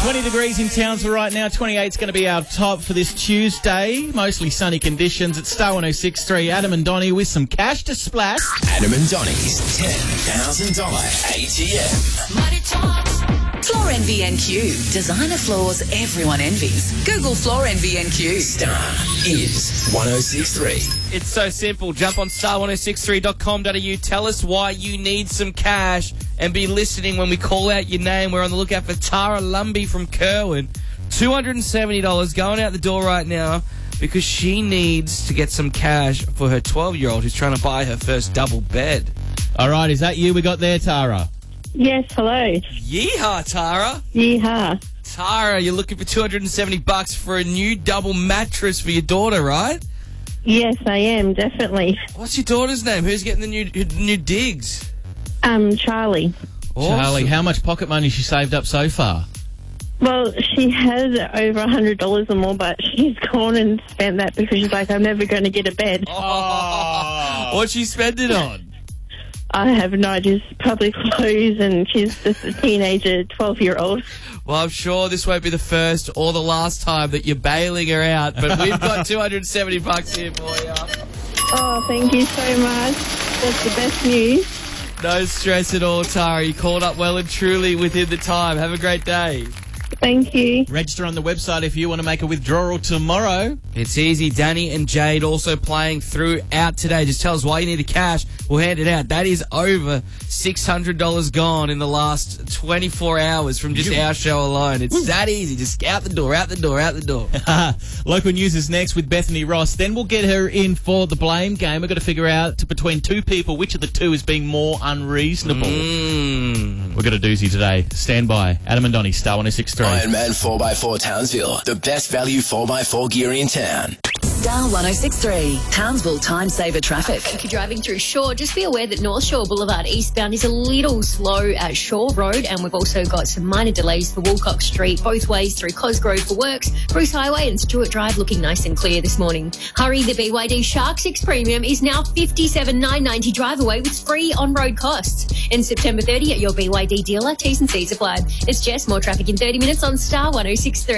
20 degrees in Townsville right now. 28 is going to be our top for this Tuesday. Mostly sunny conditions. It's Star 106.3. Adam and Donnie with some cash to splash. Adam and Donnie's $10,000 ATM. Money talks. Floor Envy NQ. Designer floors everyone envies. Google Floor Envy NQ. Star is 106.3. It's so simple. Jump on star1063.com.au. Tell us why you need some cash and be listening when we call out your name. We're on the lookout for Tara Lumby from Kerwin. $270 going out the door right now because she needs to get some cash for her 12-year-old who's trying to buy her first double bed. All right, is that you we got there, Tara? Yes, hello. Yeehaw, Tara. Yeehaw. Tara, you're looking for $270 for a new double mattress for your daughter, right? Yes, I am, definitely. What's your daughter's name? Who's getting the new digs? Charlie. Awesome. Charlie, how much pocket money she saved up so far? Well, she has over $100 or more, but she's gone and spent that because she's like, I'm never going to get a bed. Oh. What'd she spend it on? I have no idea, just probably clothes, and she's just a teenager, 12-year-old. Well, I'm sure this won't be the first or the last time that you're bailing her out, but we've got $270 here for you. Oh, thank you so much. That's the best news. No stress at all, Tara. You called up well and truly within the time. Have a great day. Thank you. Register on the website if you want to make a withdrawal tomorrow. It's easy. Danny and Jade also playing throughout today. Just tell us why you need the cash. We'll hand it out. That is over $600 gone in the last 24 hours from just our show alone. It's that easy. Just out the door, out the door, out the door. Local news is next with Bethany Ross. Then we'll get her in for the blame game. We've got to figure out between two people which of the two is being more unreasonable. We've got a doozy today. Stand by. Adam and Donnie, Star 106.3. Iron Man 4x4 Townsville. The best value 4x4 gear in town. Star 106.3. Townsville Time Saver Traffic. If you're driving through Shore, just be aware that North Shore Boulevard eastbound is a little slow at Shore Road, and we've also got some minor delays for Woolcock Street both ways through Cosgrove for works. Bruce Highway and Stewart Drive looking nice and clear this morning. Hurry, the BYD Shark 6 Premium is now $57,990 drive away with free on-road costs. And September 30 at your BYD dealer, T's and C's applied. It's Jess, more traffic in 30 minutes on Star 106.3.